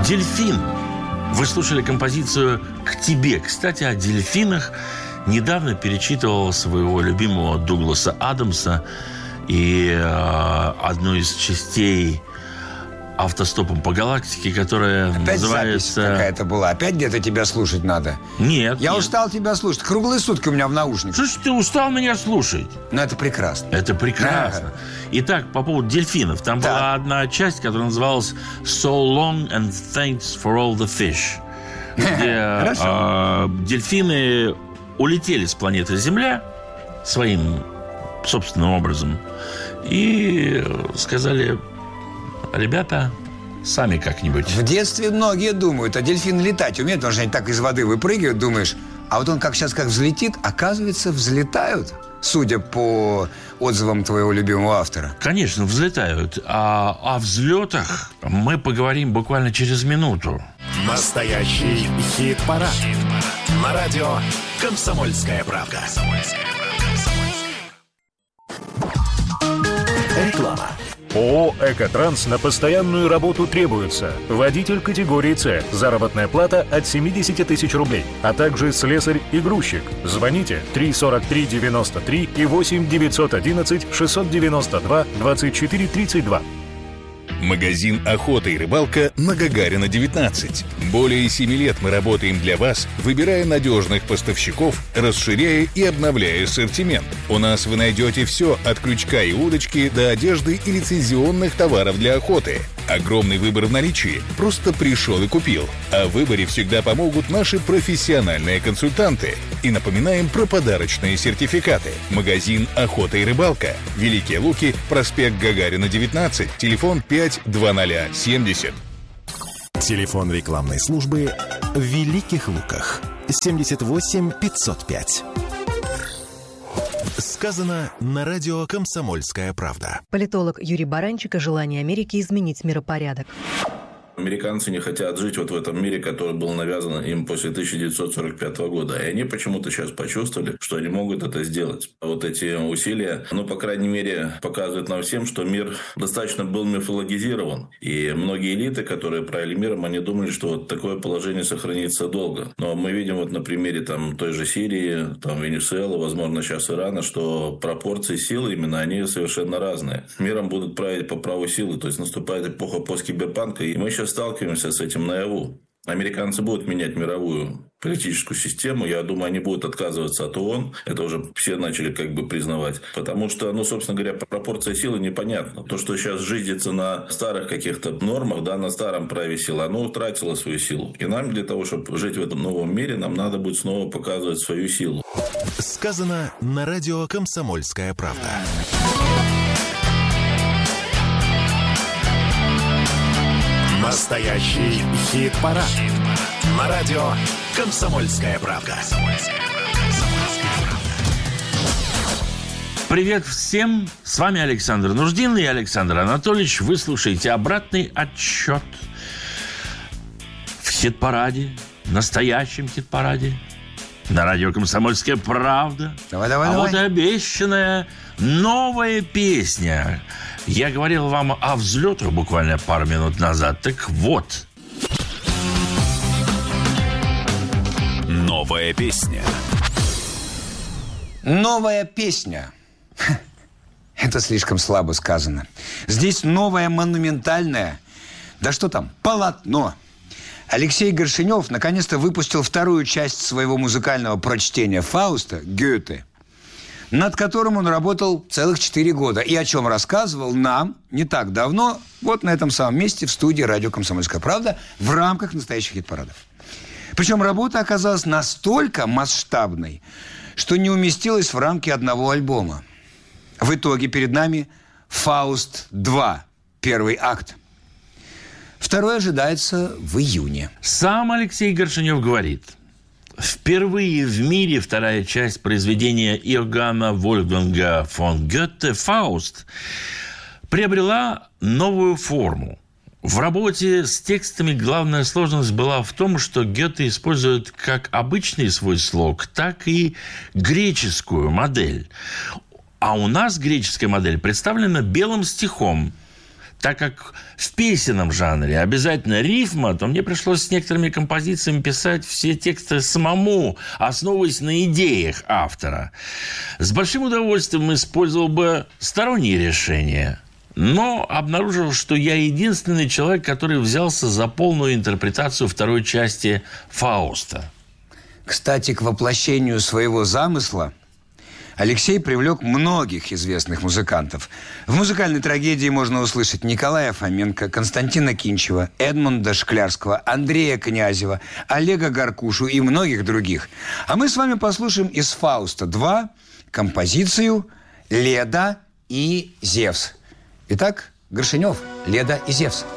«Дельфин». Вы слушали композицию «К тебе». Кстати, о дельфинах недавно перечитывал своего любимого Дугласа Адамса и одну из частей «Автостопом по галактике», которая опять называется... запись какая-то была. Опять где-то тебя слушать надо. Нет. Я устал тебя слушать. Круглые сутки у меня в наушниках. Слушай, ты устал меня слушать? Ну, это прекрасно. Это прекрасно. Ага. Итак, по поводу дельфинов. Там была одна часть, которая называлась «So long and thanks for all the fish», где дельфины улетели с планеты Земля своим собственным образом и сказали: ребята, сами как-нибудь. В детстве многие думают, а дельфины летать умеют, потому что они так из воды выпрыгивают, думаешь, а вот он как сейчас как взлетит, оказывается, взлетают, судя по отзывам твоего любимого автора. Конечно, взлетают. А о взлетах мы поговорим буквально через минуту. Настоящий хит-парад. На радио «Комсомольская правда». Реклама. ООО «Экотранс» на постоянную работу требуется. Водитель категории «С». Заработная плата от 70 тысяч рублей. А также слесарь и грузчик. Звоните 343-93 и 8-911-692-24-32. Магазин «Охота и рыбалка» на Гагарина, 19. Более 7 лет мы работаем для вас, выбирая надежных поставщиков, расширяя и обновляя ассортимент. У нас вы найдете все от крючка и удочки до одежды и лицензионных товаров для охоты. Огромный выбор в наличии. Просто пришел и купил. О выборе всегда помогут наши профессиональные консультанты. И напоминаем про подарочные сертификаты. Магазин «Охота и рыбалка». Великие Луки, проспект Гагарина, 19. Телефон 52070. Телефон рекламной службы в Великих Луках. 78 505. Сказано на радио «Комсомольская правда». Политолог Юрий Баранчик о желании Америки изменить миропорядок. Американцы не хотят жить вот в этом мире, который был навязан им после 1945 года. И они почему-то сейчас почувствовали, что они могут это сделать. Вот эти усилия, по крайней мере, показывают нам всем, что мир достаточно был мифологизирован. И многие элиты, которые правили миром, они думали, что вот такое положение сохранится долго. Но мы видим вот на примере той же Сирии, Венесуэлы, возможно, сейчас Ирана, что пропорции силы именно, они совершенно разные. Миром будут править по праву силы. То есть наступает эпоха посткиберпанка, и мы сейчас сталкиваемся с этим наяву. Американцы будут менять мировую политическую систему. Я думаю, они будут отказываться от ООН. Это уже все начали признавать. Потому что, собственно говоря, пропорция силы непонятна. То, что сейчас жизнится на старых каких-то нормах, на старом праве силы, оно утратило свою силу. И нам для того, чтобы жить в этом новом мире, нам надо будет снова показывать свою силу. Сказано на радио «Комсомольская правда». Настоящий хит-парад. На радио «Комсомольская правда». Привет всем! С вами Александр Нуждин и Александр Анатольевич. Вы слушаете обратный отчет в хит-параде, настоящем хит-параде, на радио «Комсомольская правда». Давай. Вот и обещанная новая песня. Я говорил вам о взлетах буквально пару минут назад. Так вот. Новая песня. Новая песня. Это слишком слабо сказано. Здесь новое монументальное, полотно. Алексей Горшенев наконец-то выпустил вторую часть своего музыкального прочтения Фауста Гёте, над которым он работал целых 4 года. И о чем рассказывал нам не так давно, вот на этом самом месте в студии радио «Комсомольская правда» в рамках настоящих хит-парадов. Причем работа оказалась настолько масштабной, что не уместилась в рамки одного альбома. В итоге перед нами «Фауст 2», первый акт. Второй ожидается в июне. Сам Алексей Горшенев говорит: впервые в мире вторая часть произведения Иоганна Вольфганга фон Гёте «Фауст» приобрела новую форму. В работе с текстами главная сложность была в том, что Гёте использует как обычный свой слог, так и греческую модель. А у нас греческая модель представлена белым стихом. Так как в песенном жанре обязательно рифма, то мне пришлось с некоторыми композициями писать все тексты самому, основываясь на идеях автора. С большим удовольствием использовал бы сторонние решения, но обнаружил, что я единственный человек, который взялся за полную интерпретацию второй части «Фауста». Кстати, к воплощению своего замысла Алексей привлек многих известных музыкантов. В музыкальной трагедии можно услышать Николая Фоменко, Константина Кинчева, Эдмунда Шклярского, Андрея Князева, Олега Гаркушу и многих других. А мы с вами послушаем из «Фауста 2» композицию «Леда и Зевс». Итак, Горшенев, «Леда и Зевс».